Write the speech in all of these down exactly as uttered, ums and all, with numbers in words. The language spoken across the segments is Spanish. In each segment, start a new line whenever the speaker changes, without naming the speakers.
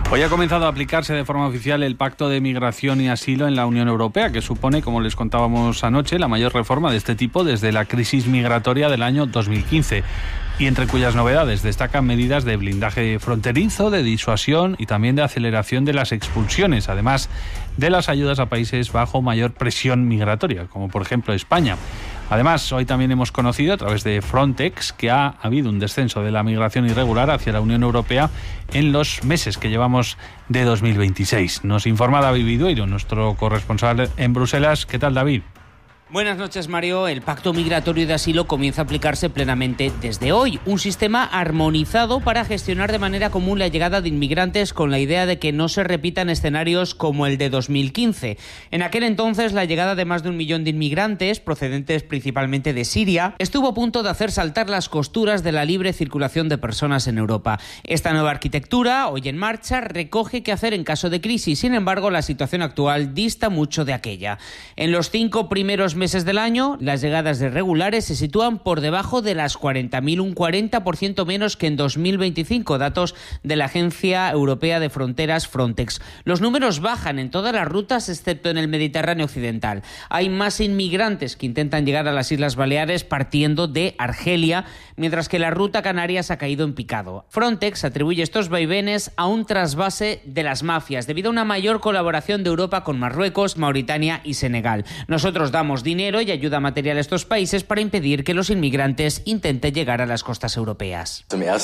Hoy ha comenzado a aplicarse de forma oficial el Pacto de Migración y Asilo en la Unión Europea, que supone, como les contábamos anoche, la mayor reforma de este tipo desde la crisis migratoria del año dos mil quince. Y entre cuyas novedades destacan medidas de blindaje fronterizo, de disuasión y también de aceleración de las expulsiones, además de las ayudas a países bajo mayor presión migratoria, como por ejemplo España. Además, hoy también hemos conocido a través de Frontex que ha habido un descenso de la migración irregular hacia la Unión Europea en los meses que llevamos de dos mil veintiséis. Nos informa David Vidueiro, nuestro corresponsal en Bruselas. ¿Qué tal, David?
Buenas noches, Mario. El Pacto Migratorio de Asilo comienza a aplicarse plenamente desde hoy. Un sistema armonizado para gestionar de manera común la llegada de inmigrantes con la idea de que no se repitan escenarios como el de dos mil quince. En aquel entonces, la llegada de más de un millón de inmigrantes, procedentes principalmente de Siria, estuvo a punto de hacer saltar las costuras de la libre circulación de personas en Europa. Esta nueva arquitectura, hoy en marcha, recoge qué hacer en caso de crisis. Sin embargo, la situación actual dista mucho de aquella. En los cinco primeros meses del año, las llegadas irregulares se sitúan por debajo de las cuarenta mil, un cuarenta por ciento menos que en dos mil veinticinco, datos de la Agencia Europea de Fronteras Frontex. Los números bajan en todas las rutas excepto en el Mediterráneo occidental. Hay más inmigrantes que intentan llegar a las Islas Baleares partiendo de Argelia, mientras que la ruta Canarias ha caído en picado. Frontex atribuye estos vaivenes a un trasvase de las mafias debido a una mayor colaboración de Europa con Marruecos, Mauritania y Senegal. Nosotros damos dinero y ayuda material a estos países para impedir que los inmigrantes intenten llegar a las costas europeas.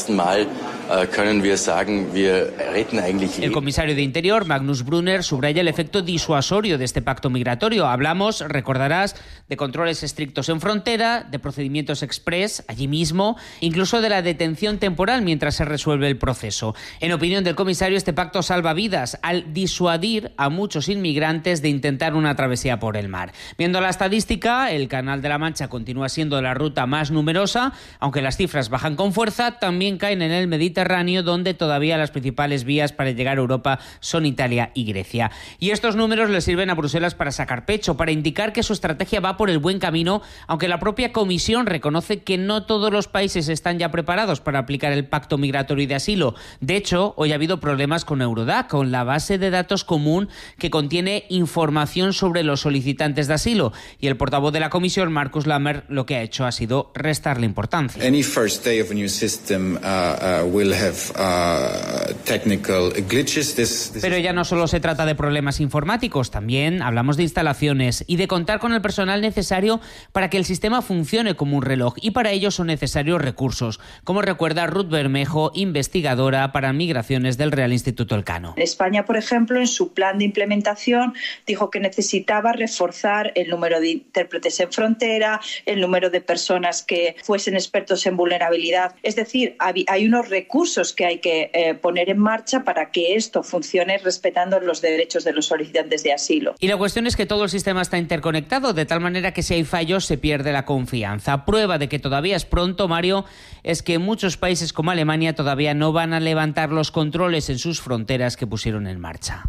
El comisario de Interior, Magnus Brunner, subraya el efecto disuasorio de este pacto migratorio. Hablamos, recordarás, de controles estrictos en frontera, de procedimientos express allí mismo, incluso de la detención temporal mientras se resuelve el proceso. En opinión del comisario, este pacto salva vidas al disuadir a muchos inmigrantes de intentar una travesía por el mar. Viendo la estadística, el Canal de la Mancha continúa siendo la ruta más numerosa, aunque las cifras bajan con fuerza, también caen en el Mediterráneo, donde todavía las principales vías para llegar a Europa son Italia y Grecia. Y estos números le sirven a Bruselas para sacar pecho, para indicar que su estrategia va por el buen camino, aunque la propia Comisión reconoce que no todos los países están ya preparados para aplicar el Pacto Migratorio y de Asilo. De hecho, hoy ha habido problemas con Eurodac, con la base de datos común que contiene información sobre los solicitantes de asilo. Y el portavoz de la Comisión, Markus Lammer, lo que ha hecho ha sido restarle importancia.
Any first day of a new system uh, uh, will have uh, technical glitches. This, this
Pero ya no solo se trata de problemas informáticos, también hablamos de instalaciones y de contar con el personal necesario para que el sistema funcione como un reloj, y para ello son necesarios recursos, como recuerda Ruth Bermejo, investigadora para migraciones del Real Instituto Elcano.
España, por ejemplo, en su plan de implementación dijo que necesitaba reforzar el número de intérpretes en frontera, el número de personas que fuesen expertos en vulnerabilidad. Es decir, hay unos recursos que hay que eh, poner en marcha para que esto funcione respetando los derechos de los solicitantes de asilo.
Y la cuestión es que todo el sistema está interconectado, de tal manera que si hay fallos se pierde la confianza. Prueba de que todavía es pronto, Mario, es que muchos países como Alemania todavía no van a levantar los controles en sus fronteras que pusieron en marcha.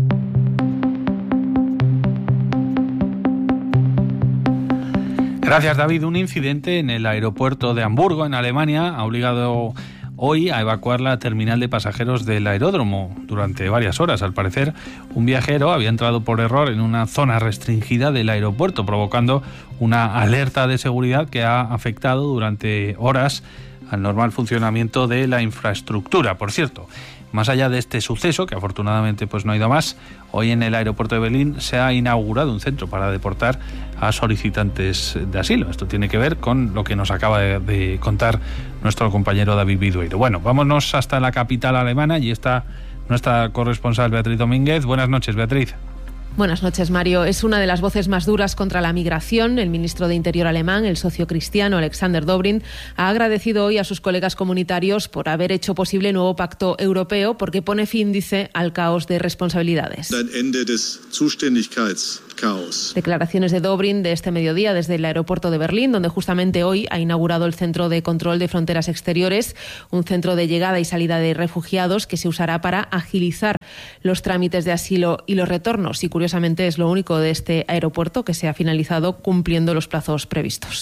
Gracias, David. Un incidente en el aeropuerto de Hamburgo, en Alemania, ha obligado hoy a evacuar la terminal de pasajeros del aeródromo durante varias horas. Al parecer, un viajero había entrado por error en una zona restringida del aeropuerto, provocando una alerta de seguridad que ha afectado durante horas al normal funcionamiento de la infraestructura. Por cierto, más allá de este suceso, que afortunadamente pues no ha ido más, hoy en el aeropuerto de Berlín se ha inaugurado un centro para deportar a solicitantes de asilo. Esto tiene que ver con lo que nos acaba de, de contar nuestro compañero David Vidueiro. Bueno, vámonos hasta la capital alemana y está nuestra corresponsal Beatriz Domínguez. Buenas noches, Beatriz.
Buenas noches, Mario. Es una de las voces más duras contra la migración. El ministro de Interior alemán, el sociocristiano Alexander Dobrindt, ha agradecido hoy a sus colegas comunitarios por haber hecho posible el nuevo pacto europeo, porque pone fin, dice, al caos de responsabilidades.
Ein Ende des Zuständigkeits
Declaraciones de Dobrindt de este mediodía desde el aeropuerto de Berlín, donde justamente hoy ha inaugurado el Centro de Control de Fronteras Exteriores, un centro de llegada y salida de refugiados que se usará para agilizar los trámites de asilo y los retornos. Y curiosamente es lo único de este aeropuerto que se ha finalizado cumpliendo los plazos previstos.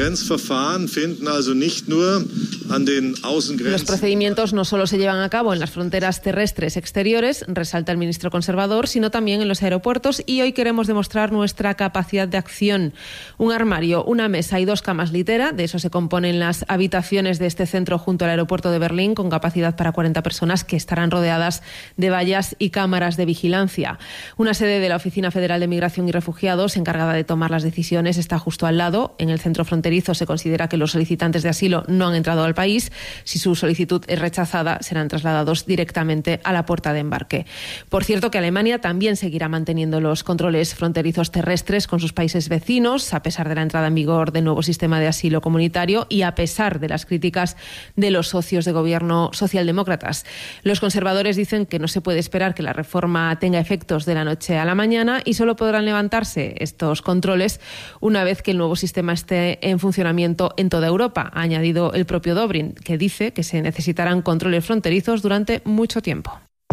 Los procedimientos no solo se llevan a cabo en las fronteras terrestres exteriores, resalta el ministro conservador, sino también en los aeropuertos, y hoy queremos demostrar nuestra capacidad de acción. Un armario, una mesa y dos camas litera, de eso se componen las habitaciones de este centro junto al aeropuerto de Berlín, con capacidad para cuarenta personas que estarán rodeadas de vallas y cámaras de vigilancia. Una sede de la Oficina Federal de Migración y Refugiados, encargada de tomar las decisiones, está justo al lado. En el centro fronterizo se considera que los solicitantes de asilo no han entrado al país. Si su solicitud es rechazada, serán trasladados directamente a la puerta de embarque. Por cierto, que Alemania también seguirá manteniendo los controles fronterizos terrestres con sus países vecinos, a pesar de la entrada en vigor del nuevo sistema de asilo comunitario y a pesar de las críticas de los socios de gobierno socialdemócratas. Los conservadores dicen que no se puede esperar que la reforma tenga efectos de la noche a la mañana y solo podrán levantarse estos controles una vez que el nuevo sistema esté en funcionamiento en toda Europa, ha añadido el propio Dobrindt, que dice que se necesitarán controles fronterizos durante mucho tiempo.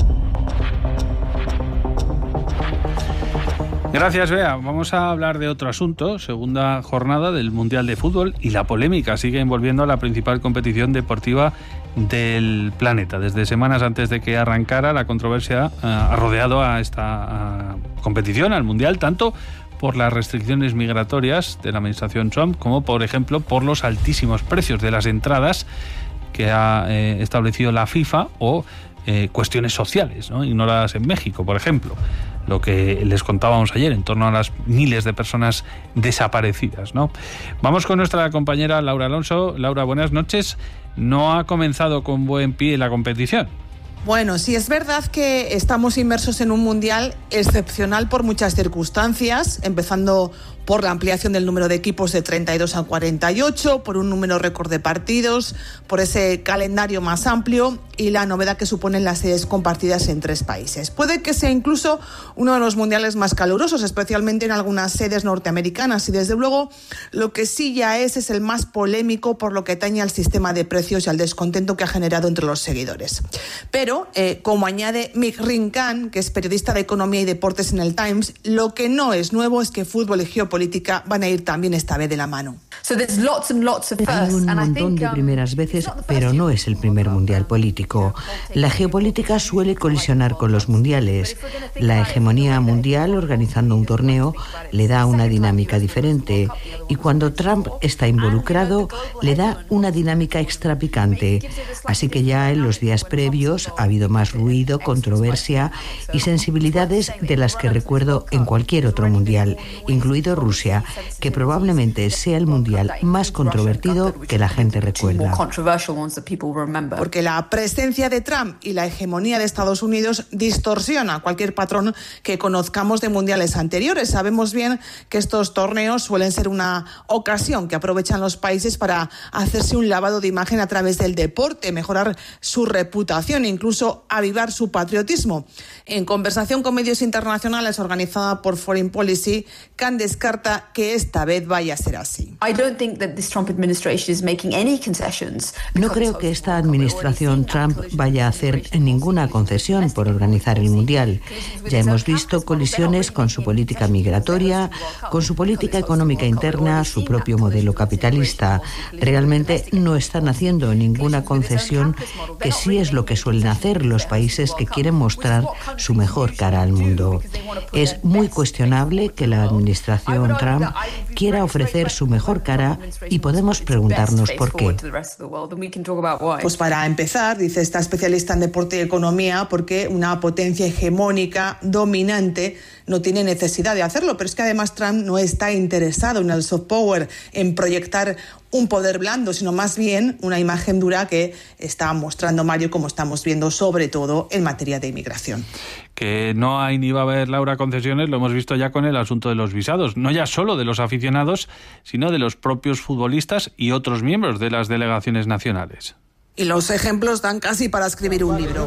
Gracias, Bea. Vamos a hablar de otro asunto. Segunda jornada del Mundial de Fútbol y la polémica sigue envolviendo a la principal competición deportiva del planeta. Desde semanas antes de que arrancara, la controversia uh, ha rodeado a esta uh, competición, al Mundial, tanto por las restricciones migratorias de la administración Trump como, por ejemplo, por los altísimos precios de las entradas que ha eh, establecido la FIFA o eh, cuestiones sociales, ¿no?, ignoradas en México, por ejemplo. Lo que les contábamos ayer en torno a las miles de personas desaparecidas, ¿no? Vamos con nuestra compañera Laura Alonso. Laura, buenas noches. No ha comenzado con buen pie la competición.
Bueno, sí es verdad que estamos inmersos en un mundial excepcional por muchas circunstancias, empezando por la ampliación del número de equipos de treinta y dos a cuarenta y ocho, por un número récord de partidos, por ese calendario más amplio y la novedad que suponen las sedes compartidas en tres países. Puede que sea incluso uno de los mundiales más calurosos, especialmente en algunas sedes norteamericanas, y desde luego lo que sí ya es es el más polémico por lo que atañe al sistema de precios y al descontento que ha generado entre los seguidores. Pero, eh, como añade Mick Rinkan, que es periodista de economía y deportes en el Times, lo que no es nuevo es que fútbol y geopolítica van a ir también esta vez de la mano.
Hay un montón de primeras veces, pero no es el primer mundial político. La geopolítica suele colisionar con los mundiales. La hegemonía mundial, organizando un torneo, le da una dinámica diferente. Y cuando Trump está involucrado, le da una dinámica extra picante. Así que ya en los días previos ha habido más ruido, controversia y sensibilidades de las que recuerdo en cualquier otro mundial, incluido Rusia, que probablemente sea el mundial más controvertido que la gente recuerda.
Porque la presencia de Trump y la hegemonía de Estados Unidos distorsiona cualquier patrón que conozcamos de mundiales anteriores. Sabemos bien que estos torneos suelen ser una ocasión que aprovechan los países para hacerse un lavado de imagen a través del deporte, mejorar su reputación e incluso avivar su patriotismo. En conversación con medios internacionales organizada por Foreign Policy, Khan descarta que esta vez vaya a ser así.
No creo que esta administración Trump vaya a hacer ninguna concesión por organizar el Mundial. Ya hemos visto colisiones con su política migratoria, con su política económica interna, su propio modelo capitalista. Realmente no están haciendo ninguna concesión, que sí es lo que suelen hacer los países que quieren mostrar su mejor cara al mundo. Es muy cuestionable que la administración Trump quiera ofrecer su mejor cara y podemos preguntarnos por qué.
Pues para empezar, dice esta especialista en deporte y economía, porque una potencia hegemónica dominante no tiene necesidad de hacerlo, pero es que además Trump no está interesado en el soft power, en proyectar un poder blando, sino más bien una imagen dura que está mostrando Mario, como estamos viendo, sobre todo en materia de inmigración.
Que no hay ni va a haber, Laura, concesiones, lo hemos visto ya con el asunto de los visados, no ya solo de los aficionados, sino de los propios futbolistas y otros miembros de las delegaciones nacionales.
Y los ejemplos dan casi para escribir un libro.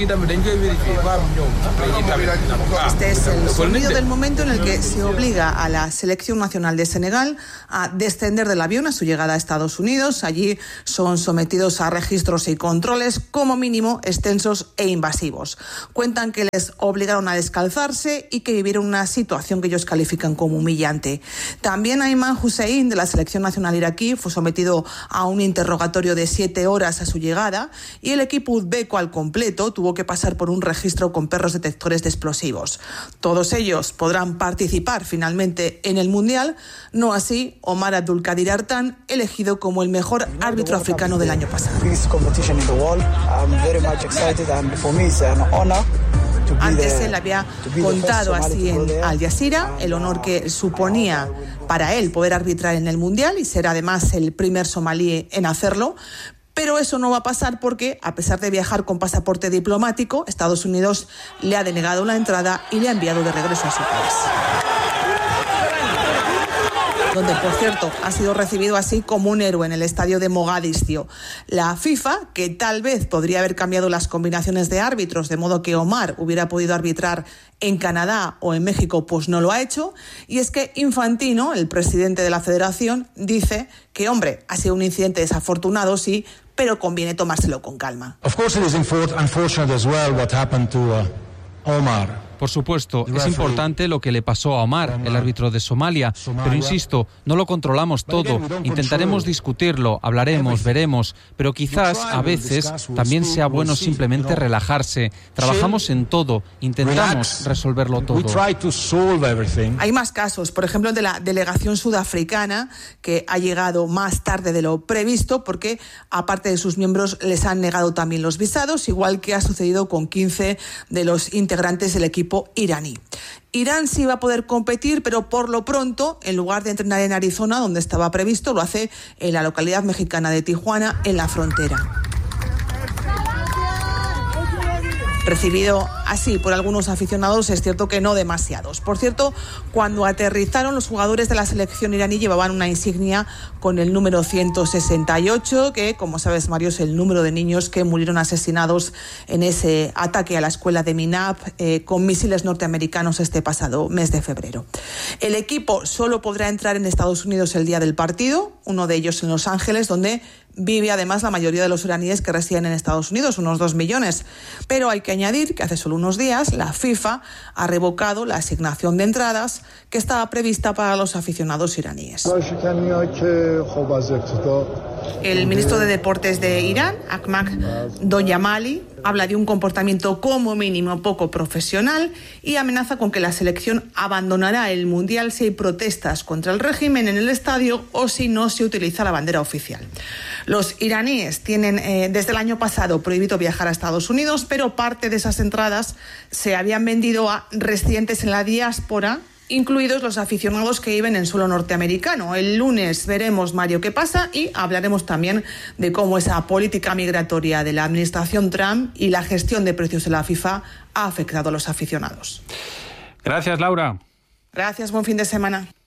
Este es el sonido del momento en el que se obliga a la selección nacional de Senegal a descender del avión a su llegada a Estados Unidos. Allí son sometidos a registros y controles, como mínimo extensos e invasivos. Cuentan que les obligaron a descalzarse y que vivieron una situación que ellos califican como humillante. También Ayman Hussein, de la selección nacional iraquí, fue sometido a un interrogatorio de siete horas a su llegada, y el equipo uzbeco al completo tuvo que pasar por un registro con perros detectores de explosivos. Todos ellos podrán participar finalmente en el Mundial, no así Omar Abdulkadir Artan, elegido como el mejor árbitro africano del año pasado. Antes él había contado así en Al Jazeera el honor que suponía para él poder arbitrar en el Mundial y ser además el primer somalí en hacerlo. Pero eso no va a pasar porque, a pesar de viajar con pasaporte diplomático, Estados Unidos le ha denegado la entrada y le ha enviado de regreso a su país. Donde, por cierto, ha sido recibido así como un héroe en el estadio de Mogadiscio. La FIFA, que tal vez podría haber cambiado las combinaciones de árbitros de modo que Omar hubiera podido arbitrar en Canadá o en México, pues no lo ha hecho. Y es que Infantino, el presidente de la federación, dice que, hombre, ha sido un incidente desafortunado, sí, pero conviene tomárselo con calma.
Of course it is unfortunate as well what happened to uh, Omar.
Por supuesto, es importante lo que le pasó a Omar, el árbitro de Somalia, pero insisto, no lo controlamos todo, intentaremos discutirlo, hablaremos, veremos, pero quizás a veces también sea bueno simplemente relajarse. Trabajamos en todo, intentamos resolverlo todo.
Hay más casos, por ejemplo el de la delegación sudafricana, que ha llegado más tarde de lo previsto porque aparte de sus miembros les han negado también los visados, igual que ha sucedido con quince de los integrantes del equipo iraní. Irán sí va a poder competir, pero por lo pronto, en lugar de entrenar en Arizona, donde estaba previsto, lo hace en la localidad mexicana de Tijuana, en la frontera. Recibido así por algunos aficionados, es cierto que no demasiados. Por cierto, cuando aterrizaron, los jugadores de la selección iraní llevaban una insignia con el número ciento sesenta y ocho, que, como sabes, Mario, es el número de niños que murieron asesinados en ese ataque a la escuela de Minab eh, con misiles norteamericanos este pasado mes de febrero. El equipo solo podrá entrar en Estados Unidos el día del partido, uno de ellos en Los Ángeles, donde vive además la mayoría de los iraníes que residen en Estados Unidos, unos dos millones. Pero hay que añadir que hace solo unos días la FIFA ha revocado la asignación de entradas que estaba prevista para los aficionados iraníes. El ministro de Deportes de Irán, Ahmad Doyamali, habla de un comportamiento como mínimo poco profesional y amenaza con que la selección abandonará el Mundial si hay protestas contra el régimen en el estadio o si no se utiliza la bandera oficial. Los iraníes tienen eh, desde el año pasado prohibido viajar a Estados Unidos, pero parte de esas entradas se habían vendido a residentes en la diáspora, incluidos los aficionados que viven en suelo norteamericano. El lunes veremos, Mario, qué pasa y hablaremos también de cómo esa política migratoria de la administración Trump y la gestión de precios de la FIFA ha afectado a los aficionados.
Gracias, Laura.
Gracias, buen fin de semana.